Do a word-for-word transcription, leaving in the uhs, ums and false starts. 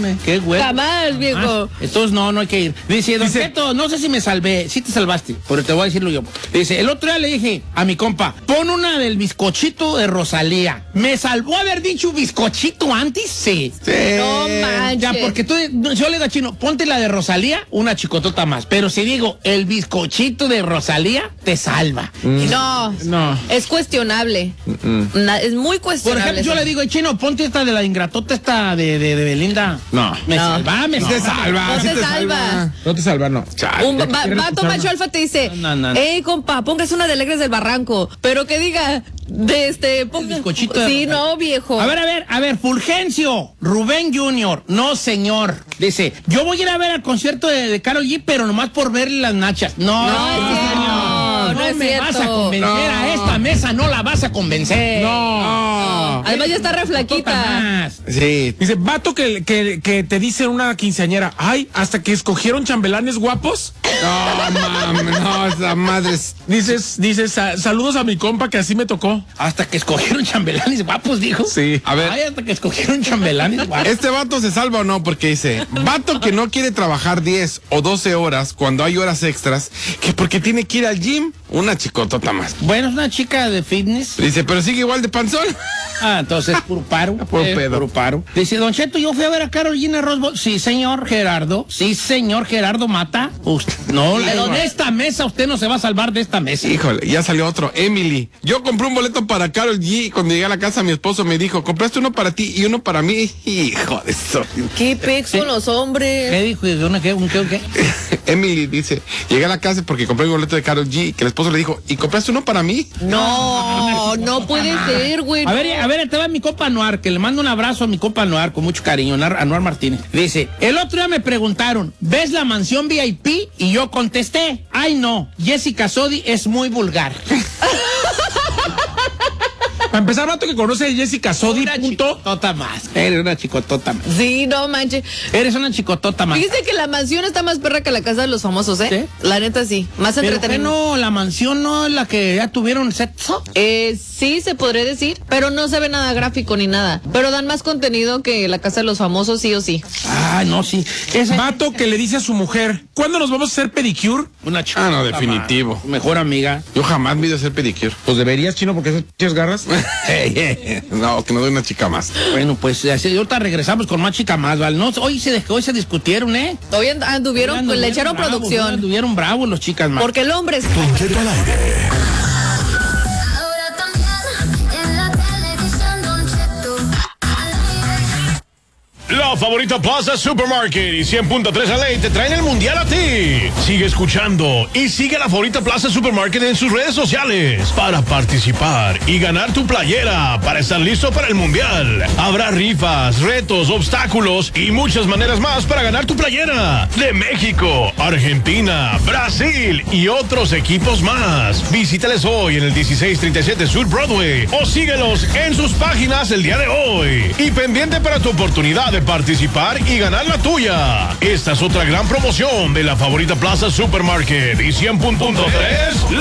salvarme. Qué güey. Jamás, viejo. Ah, entonces no, no hay que ir. Dice, Don Cheto, no sé si me salvé. Sí te salvaste, pero te voy a decirlo yo. Dice, el otro día le dije a mi compa, pon una del bizcochito de Rosalía. ¿Me salvó haber dicho bizcochito antes? Sí. Sí. No manches. Ya, porque tú, yo le digo a Chino, ponte la de Rosalía, una chicotota más. Pero si digo, el bizcochito de Rosalía, te salva. Mm. No, no. Es cuestionable. Mm. Na, es muy Por cuestionable. ejemplo, yo le digo, Chino, ponte esta de la ingratota, esta de, de, de Belinda. No. Me no. salva, me No salva. te salva, No sí te te salva. salva. No te salva, no. Chale. Un va, vato macho alfa te dice, No, no, no. hey, compa, póngase una de Alegres del Barranco, pero que diga, de este, ponga... bizcochito de Sí, Rosalía. no, viejo. A ver, a ver, a ver, Fulgencio, Rubén junior No, señor. Dice, yo voy a ir a ver al concierto de, de Karol G, pero nomás por verle las nachas. No, No es cierto, no, no es me cierto. vas a convencer. No. A esta mesa no la vas a convencer. No. Además ya está re flaquita. Más. Sí. Dice, vato que, que, que te dice una quinceañera, ay, hasta que escogieron chambelanes guapos. No, mames, no, esa madre es... Dices, dices, "Sa- saludos a mi compa que así me tocó". Hasta que escogieron chambelanes guapos, dijo. Sí. A ver. Ay, hasta que escogieron chambelanes guapos. ¿Este vato se salva o no? Porque dice, vato que no quiere trabajar diez o doce horas cuando hay horas extras, que porque tiene que ir al gym, una chicotota más. Bueno, es una chica de fitness. Dice, pero sigue igual de panzón. Ah, entonces, puro paro. Puro eh, pedo. Puro paro. Dice, Don Cheto, yo fui a ver a Carolina Rosbo. Sí, señor Gerardo. Sí, señor Gerardo Mata. Usted, no, ¿De le- dónde? de esta mesa usted no se va a salvar de esta mesa. Híjole, ya salió otro. Emily, yo compré un boleto para Karol G y cuando llegué a la casa mi esposo me dijo, compraste uno para ti y uno para mí. Hijo de eso. ¿Qué pex con los hombres? ¿Qué dijo? ¿Un qué? ¿Un qué? ¿Un qué? Emily dice, llegué a la casa porque compré un boleto de Karol G, que el esposo le dijo, ¿y compraste uno para mí? No, no puede ser, güey. A ver, a ver, te va mi compa Anuar, que le mando un abrazo a mi compa Anuar con mucho cariño, Anuar, Anuar Martínez. Dice, el otro día me preguntaron, ¿ves la mansión V I P? Y yo contesté, ay no, Jessica Sodi es muy vulgar. Para empezar, vato que conoce a Jessica Sodi, Una punto. chicotota más. Eres una chicotota más. Sí, no manches. Eres una chicotota más. Fíjese que la mansión está más perra que la casa de los famosos, ¿eh? ¿Sí? La neta sí. Más Pero que entretenido. no, la mansión no es la que ya tuvieron sexo. Eh, sí, se podría decir, pero no se ve nada gráfico ni nada. Pero dan más contenido que la casa de los famosos, sí o sí. Ah, no, sí. Esa Vato que le dice a su mujer, ¿cuándo nos vamos a hacer pedicure? una chicotota Ah, no, definitivo. más. Mejor amiga. Yo jamás me he ido a hacer pedicure. Pues deberías, Chino, porque esas chicas garras. No, que no doy una chica más. Bueno, pues así, ahorita regresamos con más chica más, ¿vale? No, hoy se dejó, hoy se discutieron, ¿eh? Hoy and- anduvieron, Hoy pues le echaron bravos, hoy producción. Anduvieron bravos los chicas más. Porque el hombre es... Don Cheto al aire. Ahora también en la televisión, Don Cheto al aire. La favorita Plaza Supermarket y cien punto tres L A te traen el mundial a ti. Sigue escuchando y sigue a la favorita Plaza Supermarket en sus redes sociales para participar y ganar tu playera para estar listo para el mundial. Habrá rifas, retos, obstáculos y muchas maneras más para ganar tu playera. De México, Argentina, Brasil y otros equipos más. Visítales hoy en el dieciséis treinta y siete Sur Broadway o síguelos en sus páginas el día de hoy. Y pendiente para tu oportunidad de participar y ganar la tuya. Esta es otra gran promoción de la favorita Plaza Supermarket y cien punto tres